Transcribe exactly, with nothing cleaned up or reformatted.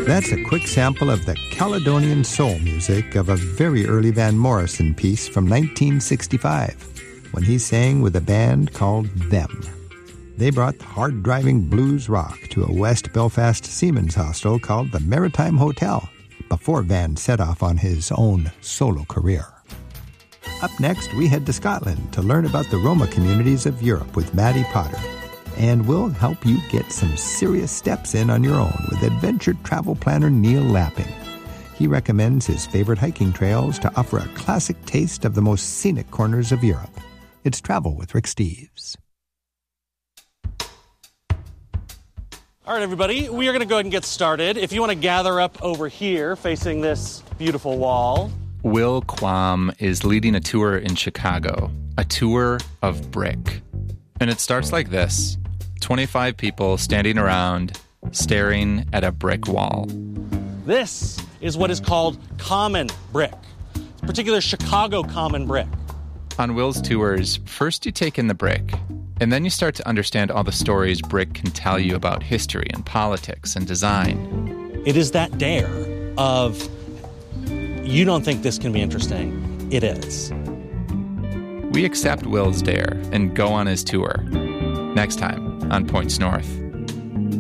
That's a quick sample of the Caledonian soul music of a very early Van Morrison piece from nineteen sixty-five, when he sang with a band called Them. They brought hard-driving blues rock to a West Belfast seamen's hostel called the Maritime Hotel, before Van set off on his own solo career. Up next, we head to Scotland to learn about the Roma communities of Europe with Maddie Potter. And we'll help you get some serious steps in on your own with adventure travel planner Neil Lapping. He recommends his favorite hiking trails to offer a classic taste of the most scenic corners of Europe. It's Travel with Rick Steves. All right, everybody, we are going to go ahead and get started. If you want to gather up over here facing this beautiful wall. Will Quam is leading a tour in Chicago, a tour of brick. And it starts like this. twenty-five people standing around, staring at a brick wall. This is what is called common brick. It's particular Chicago common brick. On Will's tours, first you take in the brick, and then you start to understand all the stories brick can tell you about history and politics and design. It is that dare of, you don't think this can be interesting. It is. We accept Will's dare and go on his tour. Next time on Points North.